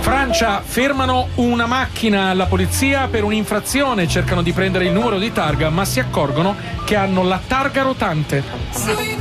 Francia, fermano una macchina alla polizia per un'infrazione, cercano di prendere il numero di targa, ma si accorgono che hanno la targa rotante.